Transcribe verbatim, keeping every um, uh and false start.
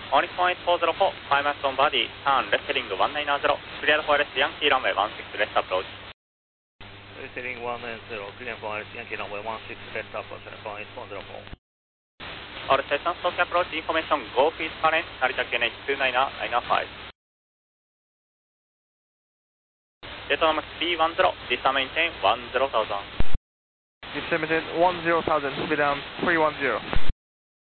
オニコンエイトフォーゼロフォー、ファイマスオンバディ、ターンレステリングワンナインゼロ、クリアフォーエルエスヤンキーランウェイワンシックスレスアプローチ。 レステリングワンナインゼロ、クリアフォーエルエスヤンキーランウェイワンシックスレスアプローチ、オニコンエイトフォーゼロフォー。 All stations, Tokyo approach information, go feed current, Narita Q N H two nine nine five. Data number three one zero, Vista maintain one zero thousand. Vista maintain one zero thousand, speed down three one zero.